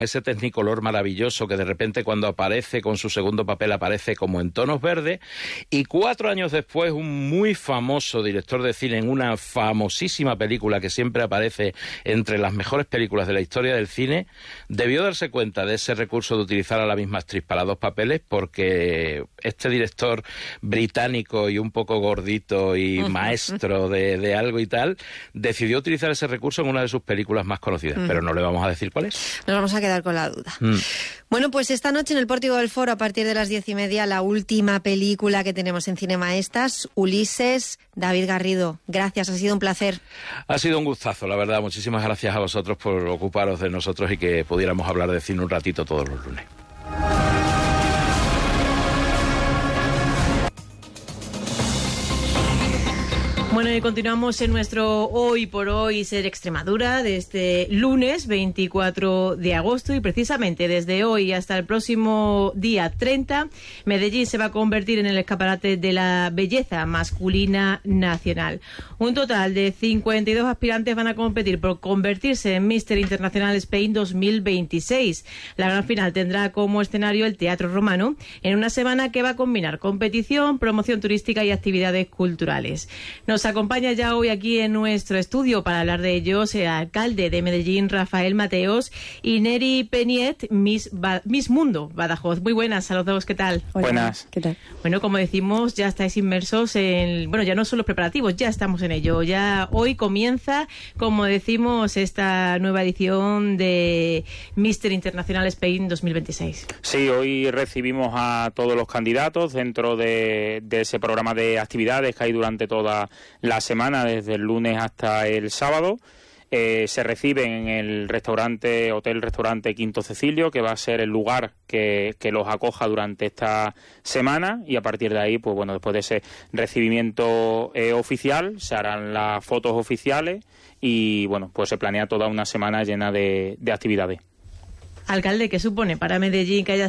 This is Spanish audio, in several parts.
ese Technicolor maravilloso que de repente cuando aparece con su segundo papel aparece como en tonos verdes, y 4 años después un muy famoso director de cine en una famosísima película que siempre aparece entre las mejores películas de la historia del cine, debió darse cuenta de ese recurso de utilizar a la misma actriz para 2 papeles, porque este director británico y un poco gordito y maestro de algo y tal, decidió utilizar ese recurso en una de sus películas más conocidas, pero no le vamos a decir cuál es. Nos vamos a quedar con la duda. Bueno, pues esta noche en el Pórtico del Foro, a partir de las 10:30, la última película que tenemos en Cinemaestas, Ulises. David Garrido, gracias, ha sido un placer. Ha sido un gustazo, la verdad. Muchísimas gracias a vosotros por ocuparos de nosotros y que pudiéramos hablar de cine un ratito todos los lunes. Bueno, y continuamos en nuestro Hoy por Hoy Ser Extremadura de este lunes 24 de agosto, y precisamente desde hoy hasta el próximo día 30, Medellín se va a convertir en el escaparate de la belleza masculina nacional. Un total de 52 aspirantes van a competir por convertirse en Mister Internacional Spain 2026. La gran final tendrá como escenario el Teatro Romano, en una semana que va a combinar competición, promoción turística y actividades culturales. Nos acompaña ya hoy aquí en nuestro estudio para hablar de ellos el alcalde de Medellín, Rafael Mateos, y Neri Peniet, Miss Mundo Badajoz. Muy buenas a los dos, ¿qué tal? Hola. Buenas. ¿Qué tal? Bueno, como decimos, ya estáis inmersos en... Bueno, ya no son los preparativos, ya estamos en ello. Ya hoy comienza, como decimos, esta nueva edición de Mister Internacional Spain 2026. Sí, hoy recibimos a todos los candidatos dentro de ese programa de actividades que hay durante toda la semana, desde el lunes hasta el sábado. Se reciben en el hotel-restaurante Quinto Cecilio, que va a ser el lugar que los acoja durante esta semana, y a partir de ahí, pues bueno, después de ese recibimiento oficial, se harán las fotos oficiales y bueno, pues se planea toda una semana llena de actividades. Alcalde, ¿qué supone para Medellín que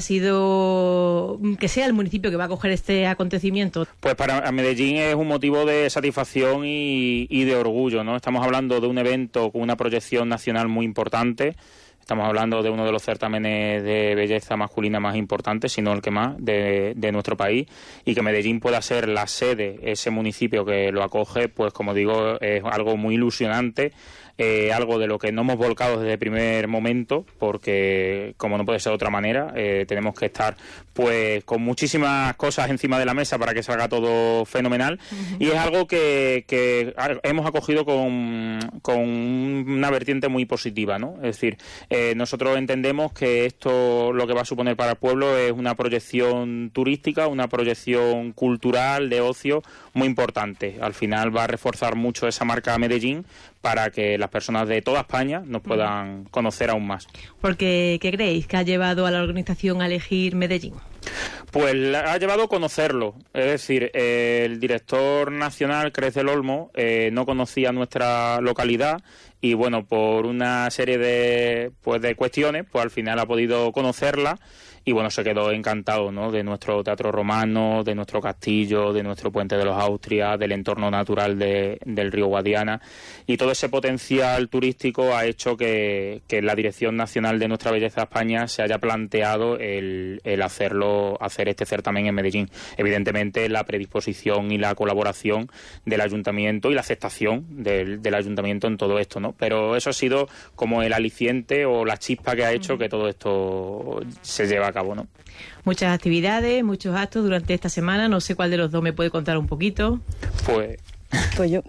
sea el municipio que va a acoger este acontecimiento? Pues para Medellín es un motivo de satisfacción y de orgullo, ¿no? Estamos hablando de un evento con una proyección nacional muy importante. Estamos hablando de uno de los certámenes de belleza masculina más importantes, si no el que más, de nuestro país, y que Medellín pueda ser la sede, ese municipio que lo acoge, pues como digo, es algo muy ilusionante. Algo de lo que no hemos volcado desde el primer momento, porque como no puede ser de otra manera, tenemos que estar pues con muchísimas cosas encima de la mesa para que salga todo fenomenal. Y es algo que hemos acogido con una vertiente muy positiva, ¿no? Es decir, nosotros entendemos que esto lo que va a suponer para el pueblo es una proyección turística, una proyección cultural, de ocio, muy importante. Al final va a reforzar mucho esa marca Medellín para que las personas de toda España nos puedan conocer aún más. Porque, ¿qué creéis que ha llevado a la organización a elegir Medellín? Pues ha llevado a conocerlo. Es decir, el director nacional, Cres del Olmo, no conocía nuestra localidad y, bueno, por una serie de cuestiones, pues al final ha podido conocerla. Y bueno, se quedó encantado, ¿no?, de nuestro Teatro Romano, de nuestro castillo, de nuestro Puente de los Austrias, del entorno natural del río Guadiana. Y todo ese potencial turístico ha hecho que la Dirección Nacional de Nuestra Belleza España se haya planteado el hacer este certamen en Medellín. Evidentemente, la predisposición y la colaboración del Ayuntamiento y la aceptación del Ayuntamiento en todo esto, ¿no? Pero eso ha sido como el aliciente o la chispa que ha hecho que todo esto se lleve a cabo, ¿no? Muchas actividades, muchos actos durante esta semana. No sé cuál de los dos me puede contar un poquito. Pues yo.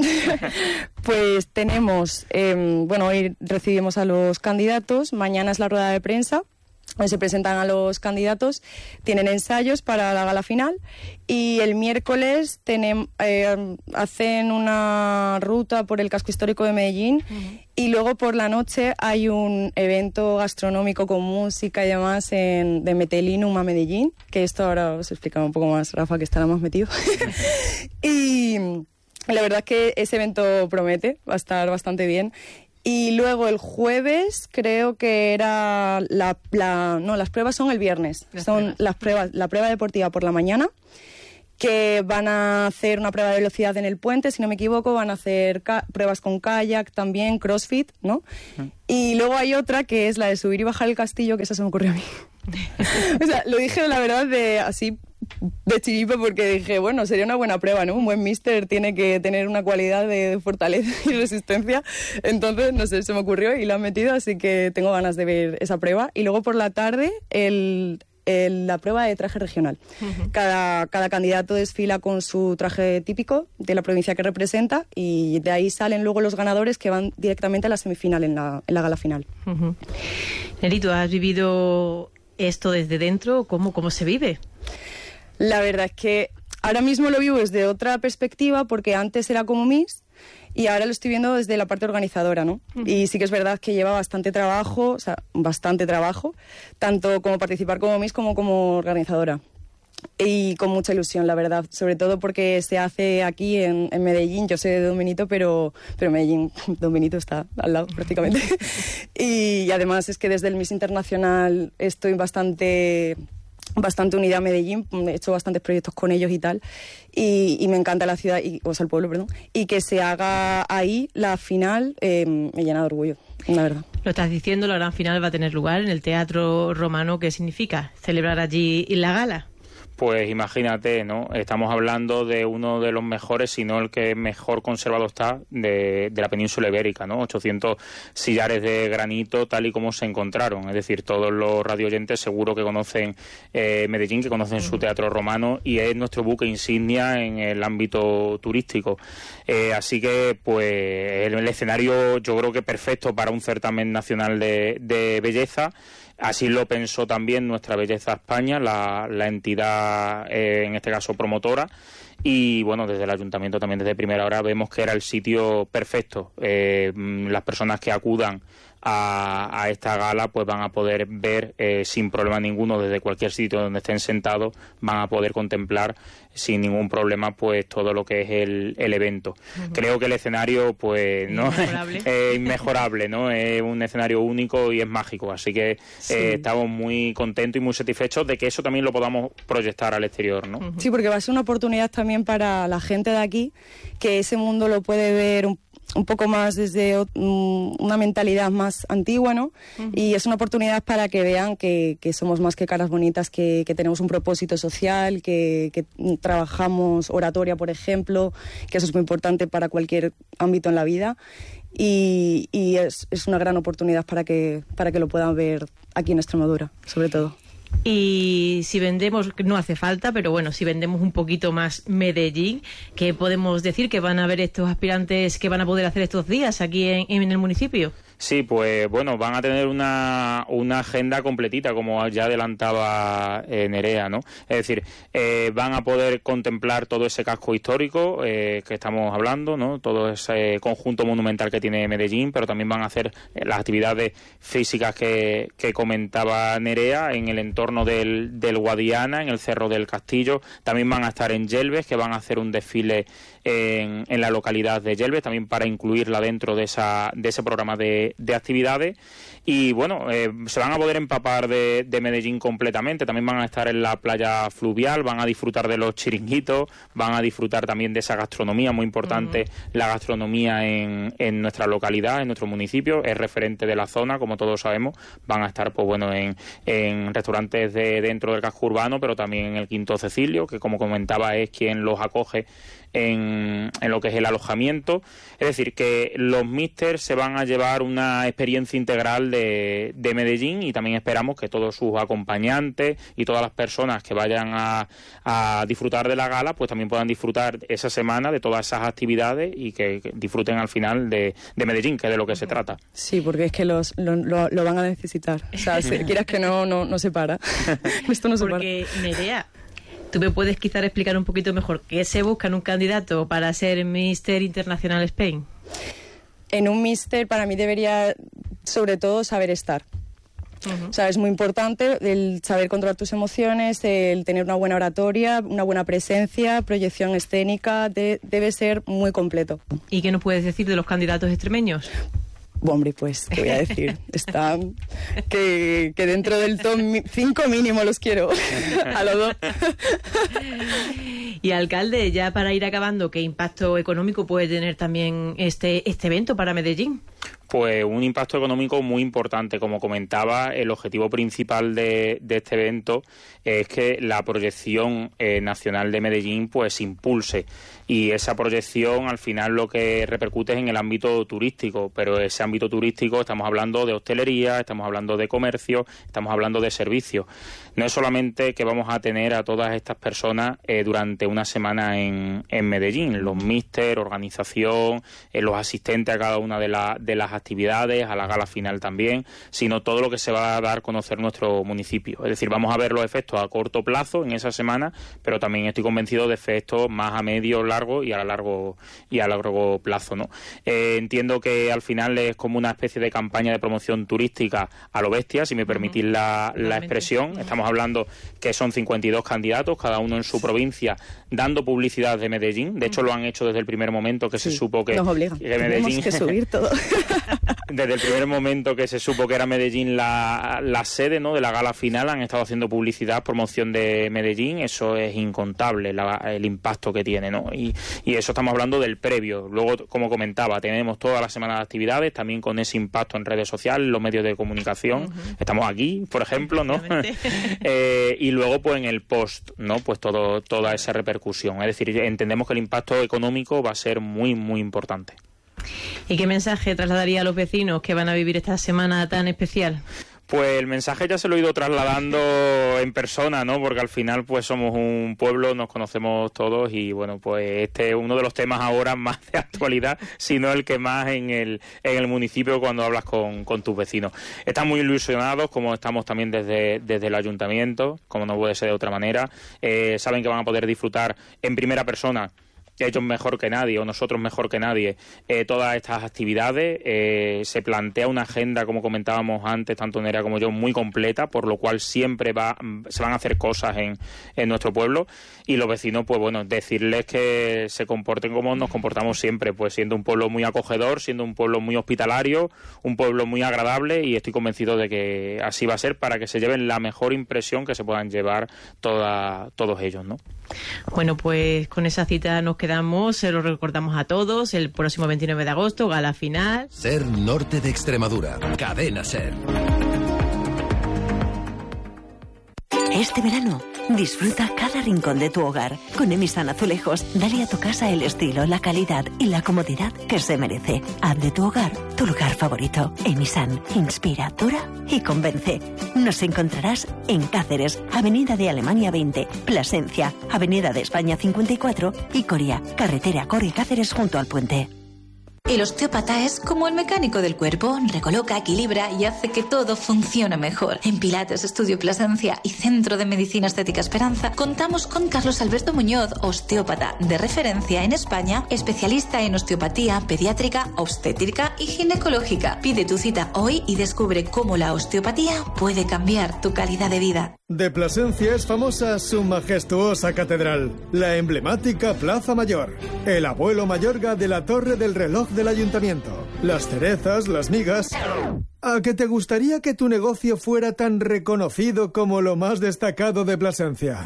Pues tenemos, hoy recibimos a los candidatos, mañana es la rueda de prensa, donde se presentan a los candidatos, tienen ensayos para la gala final, y el miércoles hacen una ruta por el casco histórico de Medellín, y luego por la noche hay un evento gastronómico con música y demás de Metelinum a Medellín, que esto ahora os explicará un poco más Rafa, que estará más metido. Y la verdad es que ese evento promete, va a estar bastante bien. Y luego el jueves creo que era las pruebas son el viernes. Son las pruebas, la prueba deportiva por la mañana, que van a hacer una prueba de velocidad en el puente, si no me equivoco, van a hacer pruebas con kayak también, crossfit, ¿no? Y luego hay otra que es la de subir y bajar el castillo, que esa se me ocurrió a mí. O sea, lo dije la verdad así de chiripa, porque dije, bueno, sería una buena prueba, ¿no? Un buen míster tiene que tener una cualidad de fortaleza y resistencia. Entonces, no sé, se me ocurrió y lo han metido, así que tengo ganas de ver esa prueba. Y luego por la tarde, la prueba de traje regional. Cada candidato desfila con su traje típico de la provincia que representa, y de ahí salen luego los ganadores, que van directamente a la semifinal en la gala final. Neri, ¿tú has vivido esto desde dentro? ¿Cómo se vive? La verdad es que ahora mismo lo vivo desde otra perspectiva, porque antes era como Miss y ahora lo estoy viendo desde la parte organizadora, ¿no? Y sí que es verdad que lleva bastante trabajo, tanto como participar como Miss como organizadora. Y con mucha ilusión, la verdad, sobre todo porque se hace aquí en Medellín. Yo soy de Don Benito, pero Medellín, Don Benito está al lado prácticamente. Y además es que desde el Miss Internacional estoy bastante unida a Medellín, he hecho bastantes proyectos con ellos y tal, y me encanta la ciudad, el pueblo, perdón, y que se haga ahí la final me llena de orgullo, la verdad. Lo estás diciendo, la gran final va a tener lugar en el Teatro Romano. ¿Qué significa celebrar allí la gala? Pues imagínate, ¿no? Estamos hablando de uno de los mejores, si no el que mejor conservado está de la península ibérica, ¿no? 800 sillares de granito tal y como se encontraron. Es decir, todos los radioyentes seguro que conocen Medellín, que conocen su Teatro Romano, y es nuestro buque insignia en el ámbito turístico. Así que, pues, el escenario yo creo que perfecto para un certamen nacional de belleza. Así lo pensó también Nuestra Belleza España, la entidad, en este caso promotora, y bueno, desde el ayuntamiento también desde primera hora vemos que era el sitio perfecto. Las personas que acudan a esta gala pues van a poder ver sin problema ninguno, desde cualquier sitio donde estén sentados, van a poder contemplar sin ningún problema pues todo lo que es el evento. Creo que el escenario pues no es inmejorable, ¿no? Es un escenario único y es mágico, así que estamos muy contentos y muy satisfechos de que eso también lo podamos proyectar al exterior, ¿no? Sí, porque va a ser una oportunidad también para la gente de aquí, que ese mundo lo puede ver un poco más desde una mentalidad más antigua, ¿no? Y es una oportunidad para que vean que somos más que caras bonitas, que tenemos un propósito social, que trabajamos oratoria, por ejemplo, que eso es muy importante para cualquier ámbito en la vida. Y es una gran oportunidad para que lo puedan ver aquí en Extremadura, sobre todo. Y si vendemos, no hace falta, pero bueno, si vendemos un poquito más Medellín, ¿qué podemos decir que van a ver estos aspirantes que van a poder hacer estos días aquí en el municipio? Sí, pues bueno, van a tener una agenda completita, como ya adelantaba Nerea, ¿no? Es decir, van a poder contemplar todo ese casco histórico que estamos hablando, ¿no? Todo ese conjunto monumental que tiene Medellín, pero también van a hacer las actividades físicas que comentaba Nerea en el entorno del Guadiana, en el Cerro del Castillo. También van a estar en Yelves, que van a hacer un desfile en la localidad de Yelves, también para incluirla dentro de ese programa de actividades. Y bueno, se van a poder empapar de Medellín completamente. También van a estar en la playa fluvial, van a disfrutar de los chiringuitos, van a disfrutar también de esa gastronomía, muy importante. La gastronomía en nuestra localidad, en nuestro municipio, es referente de la zona, como todos sabemos. Van a estar pues bueno en restaurantes dentro del casco urbano, pero también en el Quinto Cecilio, que como comentaba es quien los acoge en lo que es el alojamiento. Es decir, que los místers se van a llevar una experiencia integral de Medellín, y también esperamos que todos sus acompañantes y todas las personas que vayan a disfrutar de la gala pues también puedan disfrutar esa semana de todas esas actividades y que disfruten al final de Medellín, que es de lo que se trata. Sí, porque es que lo van a necesitar. O sea, si quieras que no se para. Esto no se para. Porque, Nerea, ¿tú me puedes quizás explicar un poquito mejor qué se busca en un candidato para ser Mister International Spain? En un Mister, para mí debería, sobre todo, saber estar. O sea, es muy importante el saber controlar tus emociones, el tener una buena oratoria, una buena presencia, proyección escénica, debe ser muy completo. ¿Y qué nos puedes decir de los candidatos extremeños? Hombre, pues te voy a decir, están que dentro del top 5 mínimo los quiero, a los dos. Y alcalde, ya para ir acabando, ¿qué impacto económico puede tener también este evento para Medellín? Pues un impacto económico muy importante. Como comentaba, el objetivo principal de este evento es que la proyección nacional de Medellín pues se impulse, y esa proyección al final lo que repercute es en el ámbito turístico, pero ese ámbito turístico estamos hablando de hostelería, estamos hablando de comercio, estamos hablando de servicios. No es solamente que vamos a tener a todas estas personas durante una semana en Medellín, los míster, organización, los asistentes a cada una de las actividades, a la gala final también, sino todo lo que se va a dar a conocer nuestro municipio. Es decir, vamos a ver los efectos a corto plazo en esa semana, pero también estoy convencido de efectos más a medio, largo y a largo plazo, ¿no? Entiendo que al final es como una especie de campaña de promoción turística a lo bestia, si me permitís la expresión. Estamos hablando que son 52 candidatos, cada uno en su provincia, dando publicidad de Medellín. De hecho, lo han hecho desde el primer momento que se supo que, nos obligan. Que Medellín... Tenemos que subir todo. Desde el primer momento que se supo que era Medellín la sede, ¿no?, de la gala final, han estado haciendo publicidad, promoción de Medellín. Eso es incontable, el impacto que tiene, ¿no? Y eso estamos hablando del previo. Luego, como comentaba, tenemos toda la semana de actividades, también con ese impacto en redes sociales, los medios de comunicación. Estamos aquí, por ejemplo, ¿no? Y luego, pues en el post, ¿no?, pues toda esa repercusión. Es decir, entendemos que el impacto económico va a ser muy, muy importante. ¿Y qué mensaje trasladaría a los vecinos que van a vivir esta semana tan especial? Pues el mensaje ya se lo he ido trasladando en persona, ¿no? Porque al final pues somos un pueblo, nos conocemos todos, y bueno, pues este es uno de los temas ahora más de actualidad, si no el que más en el municipio cuando hablas con tus vecinos. Están muy ilusionados, como estamos también desde el ayuntamiento, como no puede ser de otra manera. Saben que van a poder disfrutar en primera persona, ellos mejor que nadie, o nosotros mejor que nadie, todas estas actividades. Se plantea una agenda, como comentábamos antes, tanto Nerea como yo, muy completa, por lo cual siempre se van a hacer cosas en nuestro pueblo, y los vecinos, pues bueno, decirles que se comporten como nos comportamos siempre, pues siendo un pueblo muy acogedor, siendo un pueblo muy hospitalario, un pueblo muy agradable, y estoy convencido de que así va a ser, para que se lleven la mejor impresión que se puedan llevar todos ellos, ¿no? Bueno, pues con esa cita nos quedamos, se lo recordamos a todos, el próximo 29 de agosto, gala final. SER Norte de Extremadura, Cadena SER. Este verano, disfruta cada rincón de tu hogar. Con Emisan Azulejos, dale a tu casa el estilo, la calidad y la comodidad que se merece. Haz de tu hogar tu lugar favorito. Emisan, inspira, dura y convence. Nos encontrarás en Cáceres, Avenida de Alemania 20, Plasencia, Avenida de España 54 y Coria, carretera Coria-Cáceres junto al puente. El osteópata es como el mecánico del cuerpo, recoloca, equilibra y hace que todo funcione mejor. En Pilates Estudio Plasencia y Centro de Medicina Estética Esperanza contamos con Carlos Alberto Muñoz, osteópata de referencia en España, especialista en osteopatía pediátrica, obstétrica y ginecológica. Pide tu cita hoy y descubre cómo la osteopatía puede cambiar tu calidad de vida. De Plasencia es famosa su majestuosa catedral, la emblemática Plaza Mayor, el abuelo Mayorga de la Torre del Reloj del Ayuntamiento, las cerezas, las migas. ¿A que te gustaría que tu negocio fuera tan reconocido como lo más destacado de Plasencia?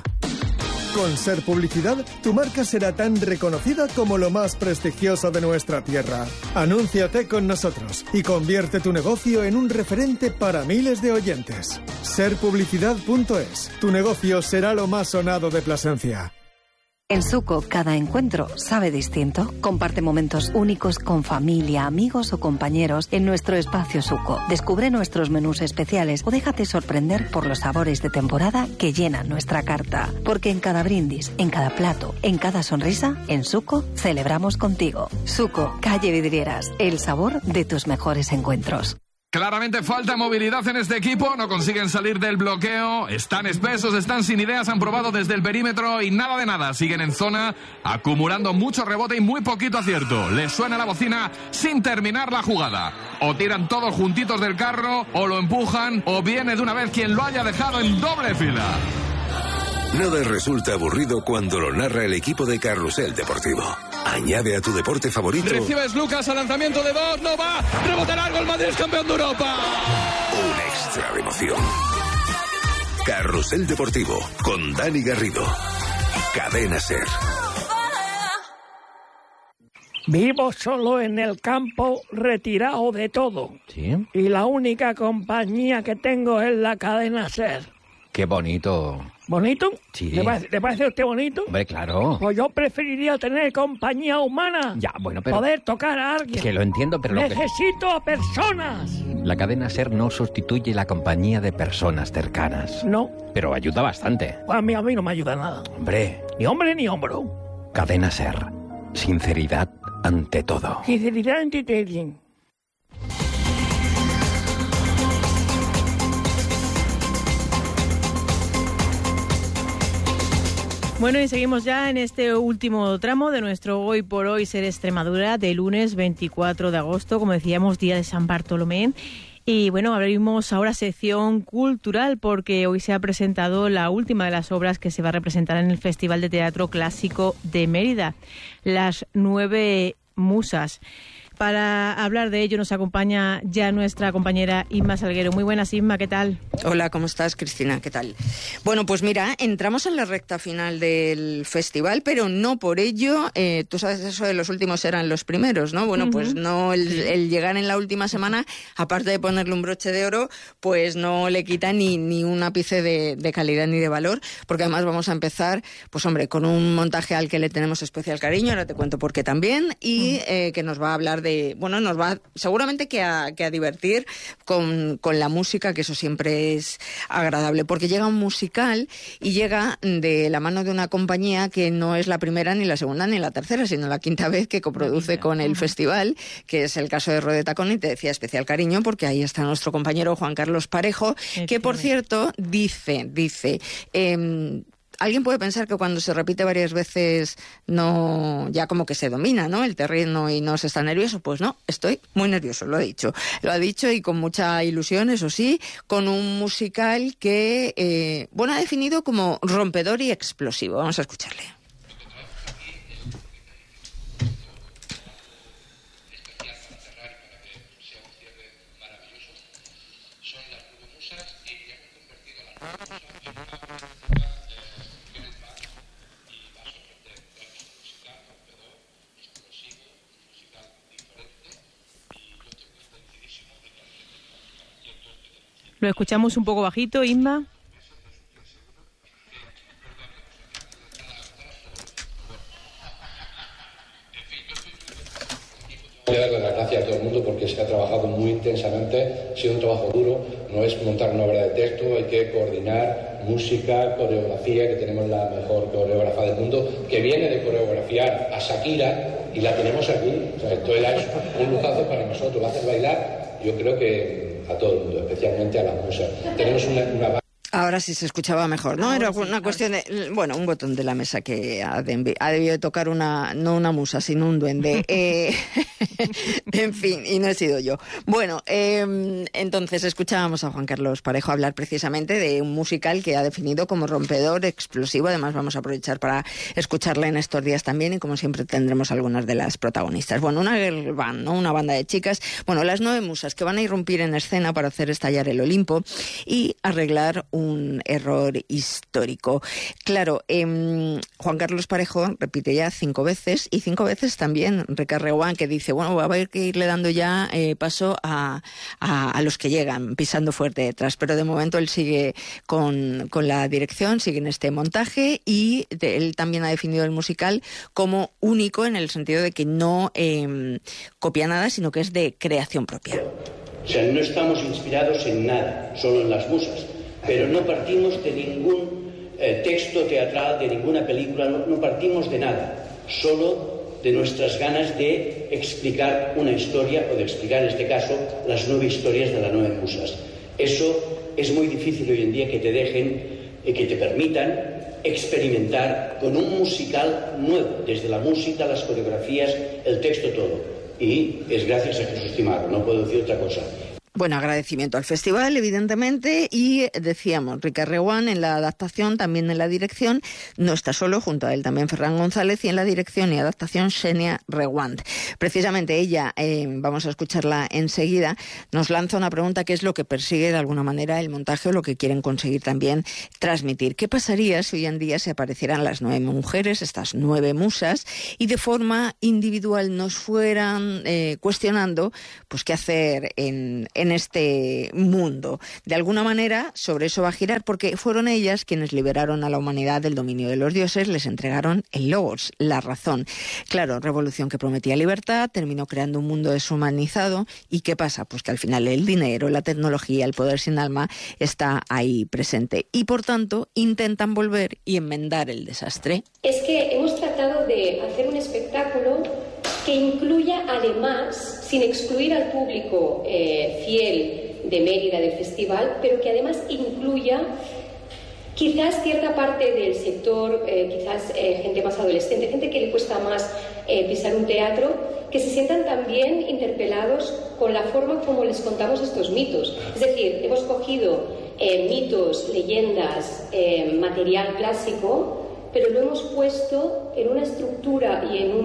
Con SER Publicidad, tu marca será tan reconocida como lo más prestigioso de nuestra tierra. Anúnciate con nosotros y convierte tu negocio en un referente para miles de oyentes. Serpublicidad.es. Tu negocio será lo más sonado de Plasencia. En Suco, cada encuentro sabe distinto. Comparte momentos únicos con familia, amigos o compañeros en nuestro espacio Suco. Descubre nuestros menús especiales o déjate sorprender por los sabores de temporada que llenan nuestra carta. Porque en cada brindis, en cada plato, en cada sonrisa, en Suco celebramos contigo. Suco, calle Vidrieras, el sabor de tus mejores encuentros. Claramente falta movilidad en este equipo, no consiguen salir del bloqueo, están espesos, están sin ideas, han probado desde el perímetro y nada de nada, siguen en zona, acumulando mucho rebote y muy poquito acierto. Les suena la bocina sin terminar la jugada. O tiran todos juntitos del carro, o lo empujan, o viene de una vez quien lo haya dejado en doble fila. Nada resulta aburrido cuando lo narra el equipo de Carrusel Deportivo. Añade a tu deporte favorito. Recibes Lucas al lanzamiento de dos, no va, rebote largo, el Madrid es campeón de Europa. Un extra de emoción. Carrusel Deportivo con Dani Garrido. Cadena SER. Vivo solo en el campo, retirado de todo. ¿Sí? Y la única compañía que tengo es la cadena SER. Qué bonito. ¿Bonito? Sí. ¿Le parece a usted bonito? Hombre, claro. Pues yo preferiría tener compañía humana. Ya, bueno, pero... Poder tocar a alguien. Que lo entiendo, pero... Necesito a personas. La cadena SER no sustituye la compañía de personas cercanas. No. Pero ayuda bastante. A mí no me ayuda nada. Hombre. Ni hombre ni hombro. Cadena SER. Sinceridad ante todo. Sinceridad ante todo. Bueno, y seguimos ya en este último tramo de nuestro Hoy por Hoy Ser Extremadura de lunes 24 de agosto, como decíamos, día de San Bartolomé. Y bueno, abrimos ahora sección cultural porque hoy se ha presentado la última de las obras que se va a representar en el Festival de Teatro Clásico de Mérida, Las 9 Musas. Para hablar de ello nos acompaña ya nuestra compañera Inma Salguero. Muy buenas, Inma, ¿qué tal? Hola, ¿cómo estás, Cristina? ¿Qué tal? Bueno, pues mira, entramos en la recta final del festival, pero no por ello, tú sabes eso de los últimos eran los primeros, ¿no? Bueno, pues no, el llegar en la última semana, aparte de ponerle un broche de oro, pues no le quita ni un ápice de calidad ni de valor, porque además vamos a empezar, pues hombre, con un montaje al que le tenemos especial cariño, ahora te cuento por qué también, y que nos va a hablar bueno, nos va seguramente que a divertir con la música, que eso siempre es agradable, porque llega un musical y llega de la mano de una compañía que no es la primera, ni la segunda, ni la tercera, sino la quinta vez que coproduce con el festival, que es el caso de Rueda de Tacón, y te decía especial cariño, porque ahí está nuestro compañero Juan Carlos Parejo, que por cierto dice alguien puede pensar que cuando se repite varias veces no, ya como que se domina, ¿no?, el terreno y no se está nervioso. Pues no, estoy muy nervioso, lo ha dicho y con mucha ilusión, eso sí, con un musical que, ha definido como rompedor y explosivo. Vamos a escucharle. Lo escuchamos un poco bajito, Inma. Quiero darle las gracias a todo el mundo porque se ha trabajado muy intensamente, ha sido un trabajo duro, no es montar una obra de texto, hay que coordinar música, coreografía, que tenemos la mejor coreógrafa del mundo, que viene de coreografiar a Shakira y la tenemos aquí. O sea, esto es un lujazo para nosotros, va a hacer bailar, yo creo que a todo el mundo, especialmente a las musas. Tenemos una... Ahora sí se escuchaba mejor, ¿no? Era una cuestión de... Bueno, un botón de la mesa que ha debido de tocar no una musa, sino un duende. En fin, y no he sido yo. Bueno, entonces escuchábamos a Juan Carlos Parejo hablar precisamente de un musical que ha definido como rompedor, explosivo. Además vamos a aprovechar para escucharla en estos días también, y como siempre tendremos algunas de las protagonistas. Bueno, una girl band, ¿no?, una banda de chicas. Bueno, las 9 musas que van a irrumpir en escena para hacer estallar el Olimpo y arreglar un error histórico. Claro, Juan Carlos Parejo repite ya 5 veces, y 5 veces también Recarreguán, que dice, bueno, va a haber que irle dando ya paso a los que llegan, pisando fuerte detrás, pero de momento él sigue con la dirección, sigue en este montaje, y él también ha definido el musical como único en el sentido de que no copia nada, sino que es de creación propia. O sea, no estamos inspirados en nada, solo en las musas. Pero no partimos de ningún texto teatral, de ninguna película, no partimos de nada, solo de nuestras ganas de explicar una historia, o de explicar en este caso las 9 historias de las 9 musas. Eso es muy difícil hoy en día, que te dejen, que te permitan experimentar con un musical nuevo, desde la música, las coreografías, el texto, todo. Y es gracias a Jesús Cimarro, no puedo decir otra cosa. Bueno, agradecimiento al festival, evidentemente, y decíamos, Ricard Reguant en la adaptación, también en la dirección, no está solo, junto a él también Ferran González, y en la dirección y adaptación Xenia Reguant. Precisamente ella, vamos a escucharla enseguida, nos lanza una pregunta: ¿qué es lo que persigue de alguna manera el montaje o lo que quieren conseguir también transmitir? ¿Qué pasaría si hoy en día se aparecieran las 9 mujeres, estas 9 musas, y de forma individual nos fueran cuestionando pues qué hacer en este mundo? De alguna manera, sobre eso va a girar, porque fueron ellas quienes liberaron a la humanidad del dominio de los dioses, les entregaron el logos, la razón. Claro, revolución que prometía libertad, terminó creando un mundo deshumanizado. ¿Y qué pasa? Pues que al final el dinero, la tecnología, el poder sin alma está ahí presente. Y por tanto, intentan volver y enmendar el desastre. Es que hemos tratado de hacer un espectáculo que incluya, además, sin excluir al público fiel de Mérida, del festival, pero que además incluya quizás cierta parte del sector, quizás gente más adolescente, gente que le cuesta más pisar un teatro, que se sientan también interpelados con la forma como les contamos estos mitos. Es decir, hemos cogido mitos, leyendas, material clásico, pero lo hemos puesto en una estructura y en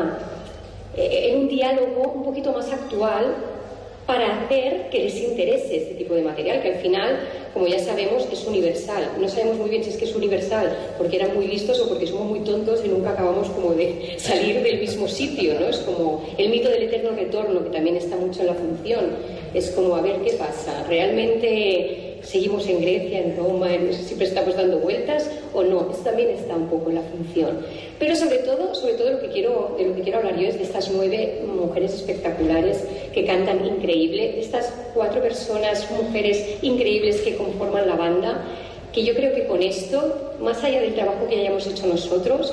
un diálogo un poquito más actual, para hacer que les interese este tipo de material, que al final, como ya sabemos, es universal. No sabemos muy bien si es que es universal porque eran muy listos o porque somos muy tontos y nunca acabamos como de salir del mismo sitio, ¿no? Es como el mito del eterno retorno, que también está mucho en la función. Es como, a ver qué pasa. ¿Realmente seguimos en Grecia, en Roma, siempre estamos dando vueltas o no? Esto también está un poco en la función. Pero sobre todo de lo que quiero hablar yo es de estas 9 mujeres espectaculares que cantan increíble, estas 4 personas, mujeres increíbles que conforman la banda, que yo creo que con esto, más allá del trabajo que hayamos hecho nosotros,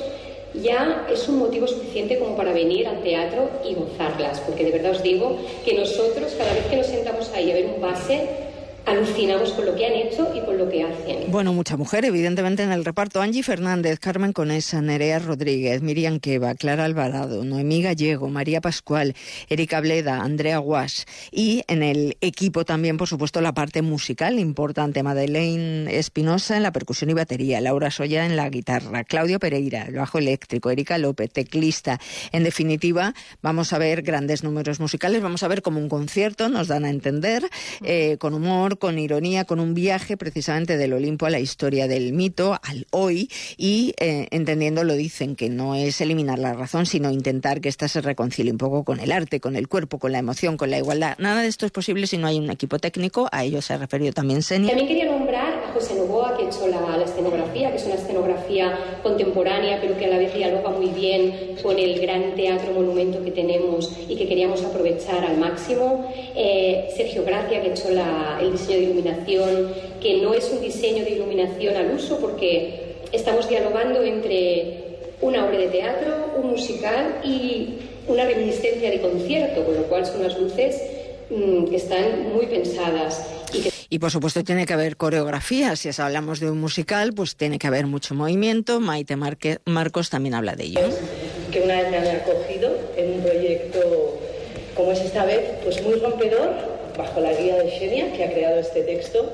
ya es un motivo suficiente como para venir al teatro y gozarlas, porque de verdad os digo que nosotros, cada vez que nos sentamos ahí a ver un pase, alucinamos con lo que han hecho y con lo que hacen. Bueno, mucha mujer, evidentemente, en el reparto. Angie Fernández, Carmen Conesa, Nerea Rodríguez, Miriam Queva, Clara Alvarado, Noemí Gallego, María Pascual, Erika Bleda, Andrea Guas. Y en el equipo también, por supuesto, la parte musical importante. Madeleine Espinosa en la percusión y batería, Laura Soya en la guitarra, Claudio Pereira, el bajo eléctrico, Erika López, teclista. En definitiva, vamos a ver grandes números musicales, vamos a ver como un concierto, nos dan a entender, con humor, con ironía, con un viaje precisamente del Olimpo a la historia del mito, al hoy, y entendiendo, lo dicen, que no es eliminar la razón, sino intentar que ésta se reconcilie un poco con el arte, con el cuerpo, con la emoción, con la igualdad. Nada de esto es posible si no hay un equipo técnico, a ello se ha referido también Xenia. También quería nombrar a José Novoa, que ha hecho la escenografía, que es una escenografía contemporánea, pero que a la vez dialoga muy bien con el gran teatro monumento que tenemos y que queríamos aprovechar al máximo. Sergio Gracia, que ha hecho el diseño de iluminación, que no es un diseño de iluminación al uso, porque estamos dialogando entre una obra de teatro, un musical y una reminiscencia de concierto, con lo cual son unas luces que están muy pensadas. Y por supuesto tiene que haber coreografía. Si hablamos de un musical, pues tiene que haber mucho movimiento. Maite Marcos también habla de ello. Que una vez me han acogido en un proyecto como es esta vez, pues muy rompedor, bajo la guía de Xenia, que ha creado este texto,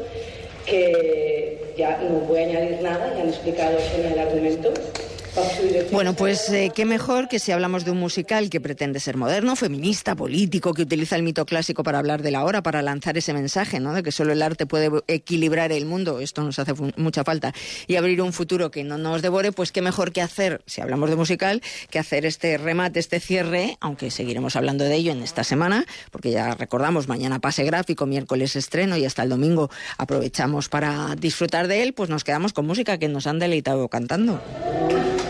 que ya no voy a añadir nada, ya han explicado Xenia el argumento. Bueno, pues qué mejor que si hablamos de un musical que pretende ser moderno, feminista, político, que utiliza el mito clásico para hablar de la hora, para lanzar ese mensaje, ¿no?, de que solo el arte puede equilibrar el mundo. Esto nos hace mucha falta, y abrir un futuro que no nos devore. Pues qué mejor que hacer, si hablamos de musical, que hacer este remate, este cierre, aunque seguiremos hablando de ello en esta semana, porque ya recordamos, mañana pase gráfico, miércoles estreno, y hasta el domingo aprovechamos para disfrutar de él. Pues nos quedamos con música que nos han deleitado cantando.